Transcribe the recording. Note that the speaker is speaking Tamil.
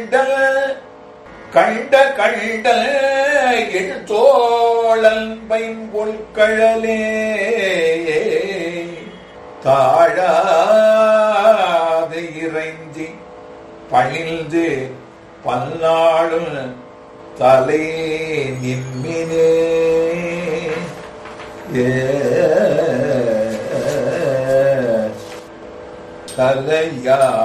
கண்ட எழுத்தோழல் பைம்பொற்கழலே தாழாது இறைஞ்சி பணிந்து பல்லாளும் தலை நின்மினே தலையா